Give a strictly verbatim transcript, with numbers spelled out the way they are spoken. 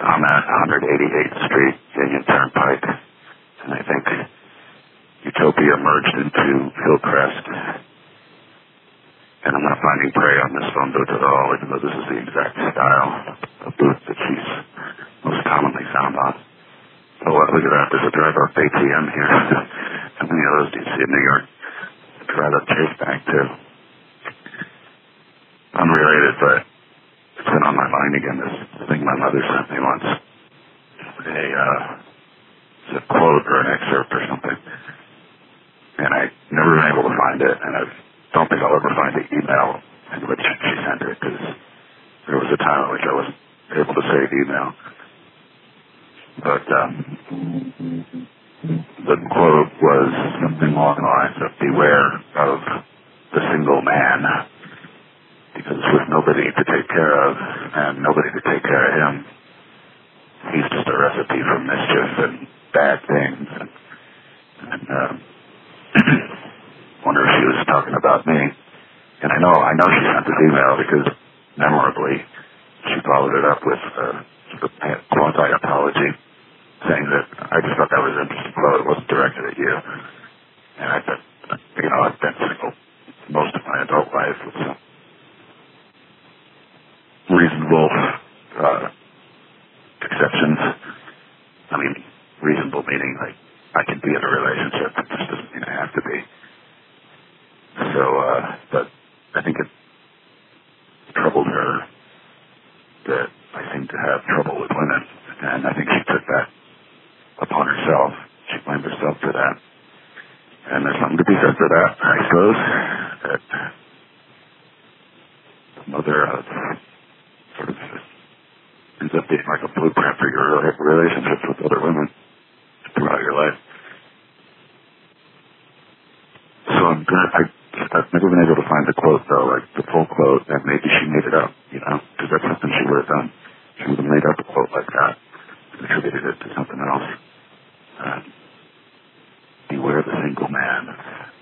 I'm at one eighty-eighth Street, Union Turnpike, and I think Utopia merged into Hillcrest. And I'm not finding prey on this phone booth at all, even though this is the exact style of booth that she's most commonly found on. Oh, well, look at that. There's a drive-up A T M here. How many of those do you see in New York? A drive-up Chase Bank, too. Unrelated, but it's been on my mind again, this thing my mother sent me once. A, uh, it's a quote or an excerpt or something. And I never been able to find it, and I don't think I'll ever find the email in which she sent it, because there was a time in which I wasn't able to save email. But um, the quote was something along the lines of, beware of the single man, because with nobody to take care of and nobody to take care of him, he's just a recipe for mischief and bad things. And, and uh, wonder if she was talking about me. And I know I know she sent this email because memorably she followed it up with uh, sort of a quasi-apology, saying that I just thought that was an interesting quote. It wasn't directed at you. And I thought, you know, I've been single most of my adult life with some reasonable uh, exceptions. I mean, reasonable meaning like I can be in a relationship. It just doesn't mean I have to be. So, uh, but I think it troubled her that I seem to have trouble with women. And I think she took that upon herself. She blamed herself for that. And there's something to be said for that, I suppose. That the mother of sort of ends up being like a blueprint for your relationships with other women throughout your life. So I'm gonna, I, I've never been able to find the quote though, like the full quote, and maybe she made it up, you know, because that's something she would have done. She would have made up